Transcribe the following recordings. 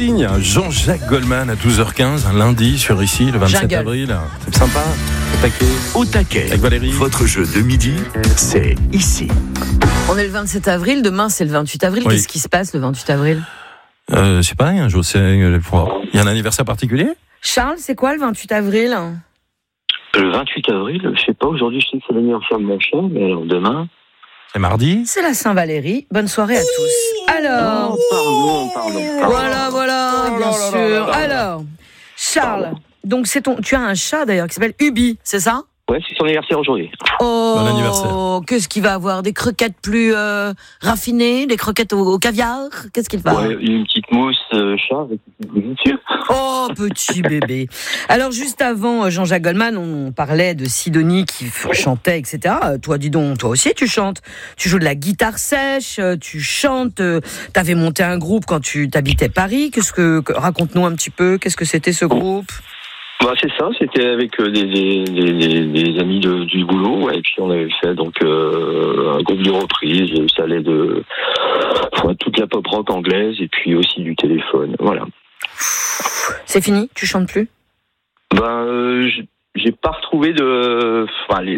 signe. Jean-Jacques Goldman à 12h15, un lundi sur ici, le 27 avril. C'est sympa. Au taquet. Au taquet. Avec Valérie. Votre jeu de midi, c'est ici. On est le 27 avril, demain c'est le 28 avril. Oui. Qu'est-ce qui se passe le 28 avril ? C'est pareil, je sais. Il y a un anniversaire particulier ? Charles, c'est quoi le 28 avril ? Le 28 avril, je sais pas, aujourd'hui je sais que c'est l'anniversaire de mon chien, mais alors demain... C'est mardi ? C'est la Saint-Valérie. Bonne soirée à tous. Alors... Pardon. Voilà, bien sûr. Alors, Charles, donc tu as un chat d'ailleurs qui s'appelle Ubi, c'est ça ? Ouais, c'est son anniversaire aujourd'hui. Oh, Bon anniversaire. Qu'est-ce qu'il va avoir ? Des croquettes plus raffinées, des croquettes au caviar ? Qu'est-ce qu'il va ? Ouais, une petite mousse chat avec une petite. Oh, petit bébé. Alors, juste avant Jean-Jacques Goldman, on parlait de Sidonie qui chantait, etc. Toi, dis donc, toi aussi, tu chantes. Tu joues de la guitare sèche, tu chantes. T'avais monté un groupe quand tu t'habitais Paris. Raconte-nous un petit peu, qu'est-ce que c'était ce groupe ? Bah c'est ça, c'était avec des amis du boulot, ouais, et puis on avait fait donc un groupe de reprise, ça allait de toute la pop rock anglaise et puis aussi du téléphone, voilà. C'est fini ? Tu chantes plus ? J'ai pas retrouvé de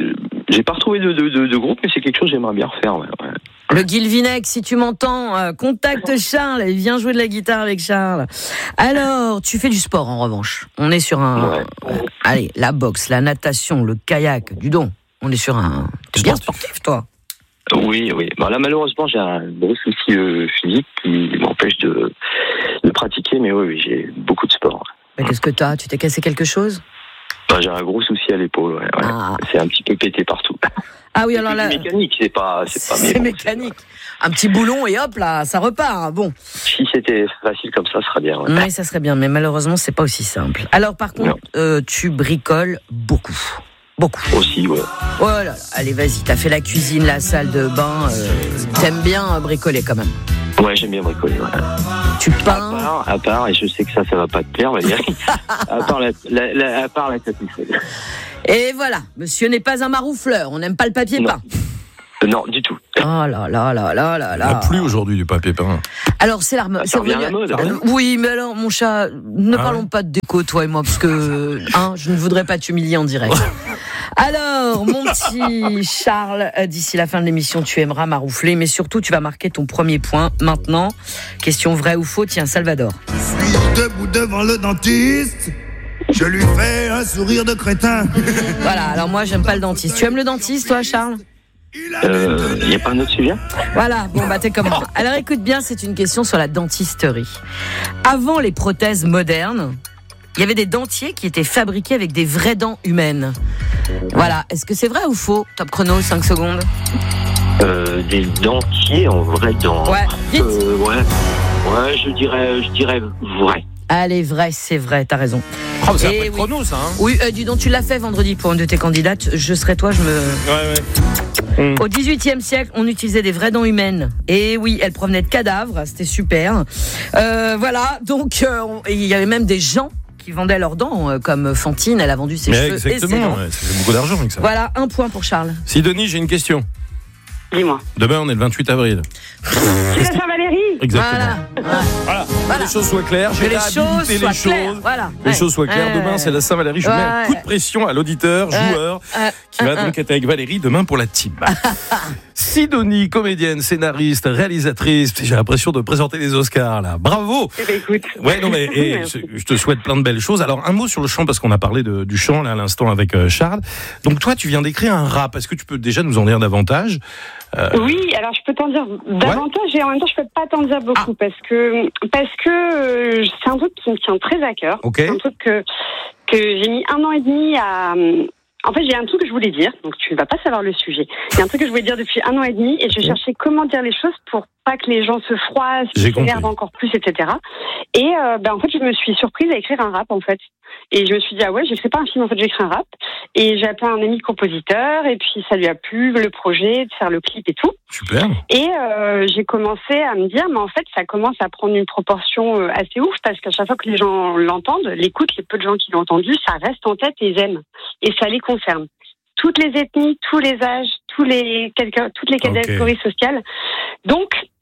groupe, mais c'est quelque chose que j'aimerais bien refaire, ouais. Le Guilvinec, si tu m'entends, contacte Charles et viens jouer de la guitare avec Charles. Alors, tu fais du sport en revanche. On est sur allez, la boxe, la natation, le kayak, du don. On est sur un... T'es bien sportif, toi ? Oui. Bah là, malheureusement, j'ai un gros souci physique qui m'empêche de pratiquer, mais oui, j'ai beaucoup de sport. Mais qu'est-ce que t'as ? Tu t'es cassé quelque chose ? Bah, j'ai un gros souci à l'épaule, ouais. Ah. C'est un petit peu pété partout. Ah oui, alors là... C'est mécanique, c'est pas C'est mécanique. Un petit boulon et hop là, ça repart. Bon. Si c'était facile comme ça serait bien. Ouais. Oui, ça serait bien, mais malheureusement, c'est pas aussi simple. Alors par contre, tu bricoles beaucoup. Aussi, ouais. Oh là là, allez, vas-y, t'as fait la cuisine, la salle de bain. T'aimes bien bricoler quand même. Ouais, j'aime bien bricoler, ouais. Tu peins. À part, et je sais que ça va pas te plaire, Valérie. à part la tapisserie. Et voilà, monsieur n'est pas un maroufleur, on n'aime pas le papier peint. Non, du tout. Oh là là là là là là. Il n'y en a plus aujourd'hui du papier peint. Alors c'est la Ça revient à la mode. Oui, mais alors mon chat, ne parlons pas de déco, toi et moi, parce que je ne voudrais pas t'humilier en direct. Alors, mon petit Charles, d'ici la fin de l'émission, tu aimeras maroufler, mais surtout tu vas marquer ton premier point. Maintenant, question vrai ou faux, tiens, Salvador. Je suis debout devant le dentiste. Je lui fais un sourire de crétin. Voilà, alors moi j'aime pas le dentiste. Tu aimes le dentiste, toi, Charles ? Y a pas un autre sujet ? Voilà, bon bah t'es comme moi. Alors écoute bien, c'est une question sur la dentisterie. Avant les prothèses modernes, il y avait des dentiers qui étaient fabriqués avec des vraies dents humaines. Voilà, est-ce que c'est vrai ou faux ? Top chrono, 5 secondes. Des dentiers en vraies dents. Ouais, vite. Ouais, je dirais vrai. Allez, vrai, c'est vrai, t'as raison. Oh, c'est Et après le chrono, ça, hein. Oui, dis donc, tu l'as fait vendredi pour une de tes candidates. Je serais toi, Ouais. Au XVIIIe siècle, on utilisait des vraies dents humaines. Et oui, elles provenaient de cadavres, c'était super. Voilà, donc il y avait même des gens qui vendaient leurs dents, comme Fantine, elle a vendu ses cheveux et ses exactement, dents. ça fait beaucoup d'argent avec ça. Voilà, 1 point pour Charles. Sidonie, j'ai une question. Dis-moi. Demain, on est le 28 avril. C'est la Saint-Valérie. Exactement. Voilà. Que les choses soient claires, j'ai Que les réhabilité choses soient claires. Voilà. Les choses soient claires. Demain, c'est la Saint-Valérie. Je mets un coup de pression à l'auditeur, joueur, qui va donc être avec Valérie demain pour la team. Sidonie, comédienne, scénariste, réalisatrice. J'ai l'impression de présenter les Oscars, là. Bravo! Eh ben, écoute. Ouais, non, mais je te souhaite plein de belles choses. Alors, un mot sur le chant, parce qu'on a parlé du chant, là, à l'instant, avec Charles. Donc, toi, tu viens d'écrire un rap. Est-ce que tu peux déjà nous en dire davantage? Oui, alors je peux t'en dire davantage et en même temps je peux pas t'en dire beaucoup parce que c'est un truc qui me tient très à cœur. Ok. C'est un truc que j'ai mis 1 an et demi à... En fait, j'ai un truc que je voulais dire, donc tu ne vas pas savoir le sujet. Il y a un truc que je voulais dire depuis 1 an et demi et je cherchais comment dire les choses pour pas que les gens se froissent, s'énervent encore plus, etc. Et en fait, je me suis surprise à écrire un rap, en fait. Et je me suis dit, ah ouais, j'écris pas un film, en fait, j'écris un rap. Et j'ai appelé un ami compositeur, et puis ça lui a plu, le projet, de faire le clip et tout. Super. Et j'ai commencé à me dire, mais en fait, ça commence à prendre une proportion assez ouf, parce qu'à chaque fois que les gens l'entendent, l'écoutent, les peu de gens qui l'ont entendu, ça reste en tête et ils aiment. Et ça les concerne. Toutes les ethnies, tous les âges, toutes les catégories sociales. Donc,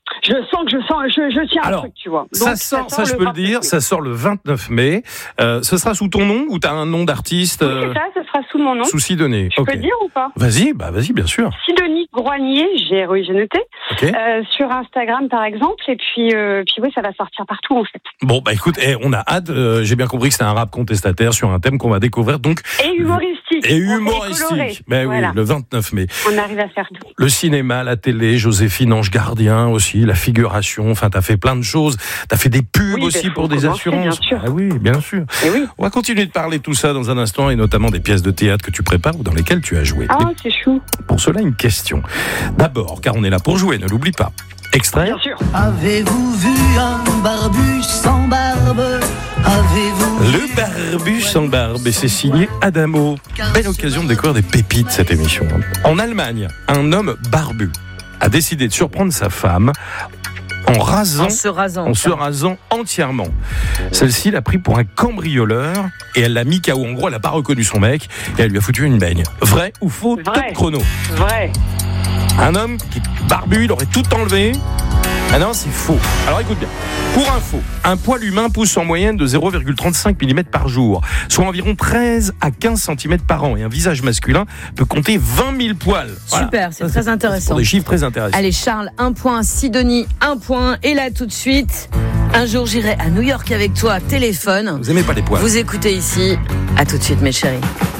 Je tiens un truc, tu vois. Donc, ça sort, ça je peux le dire, ça sort le 29 mai. Ce sera sous ton nom ou t'as un nom d'artiste? Oui, c'est ça, ce sera sous mon nom. Sous Sidonie. Je peux le dire ou pas? Vas-y, bien sûr. Sidonie Groignier, j'ai noté. Okay. Sur Instagram, par exemple. Et puis oui, ça va sortir partout, en fait. Bon, écoute, on a hâte. J'ai bien compris que c'est un rap contestataire sur un thème qu'on va découvrir. Donc, et humoristique. Voilà. Oui, le 29 mai. On arrive à faire tout. Le cinéma, la télé, Joséphine Ange Gardien aussi, la figuration. Enfin, t'as fait plein de choses. T'as fait des pubs aussi pour des assurances. Bien sûr. Ah oui, bien sûr. Et oui. On va continuer de parler de tout ça dans un instant et notamment des pièces de théâtre que tu prépares ou dans lesquelles tu as joué. Ah, c'est chou. Pour cela, une question. D'abord, car on est là pour jouer, ne l'oublie pas. Extrait. Bien sûr. Avez-vous vu un barbu sans barbe? Avez-vous Le barbu sans barbe, et c'est signé Adamo. Belle occasion de découvrir des pépites cette émission. En Allemagne, un homme barbu a décidé de surprendre sa femme en se rasant entièrement. Celle-ci l'a pris pour un cambrioleur et elle l'a mis KO. En gros, elle n'a pas reconnu son mec et elle lui a foutu une baigne. Vrai ou faux? Top chrono. Vrai. Un homme qui est barbu, il aurait tout enlevé. Ah non, c'est faux. Alors écoute bien. Pour info, un poil humain pousse en moyenne de 0,35 mm par jour, soit environ 13 à 15 cm par an. Et un visage masculin peut compter 20 000 poils. Super, voilà. C'est très intéressant. C'est pour des chiffres très intéressants. Allez Charles, 1 point. Sidonie, 1 point. Et là tout de suite, un jour j'irai à New York avec toi, téléphone. Vous aimez pas les poils? Vous écoutez ici. À tout de suite mes chéris.